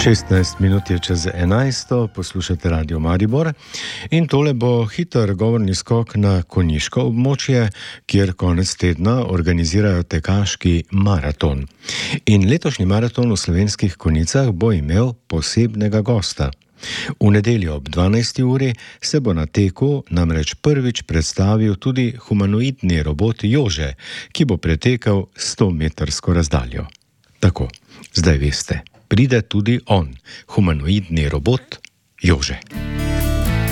16 minut je čez 11, poslušate Radio Maribor in tole bo hiter govorni skok na konjiško območje, kjer konec tedna organizirajo tekaški maraton. In letošnji maraton v Slovenskih Konjicah bo imel posebnega gosta. V nedeljo ob 12. uri se bo na teku namreč prvič predstavil tudi humanoidni robot Jože, ki bo pretekel 100-metrsko razdaljo. Tako, zdaj veste. Pride tudi on, humanoidni robot Jože.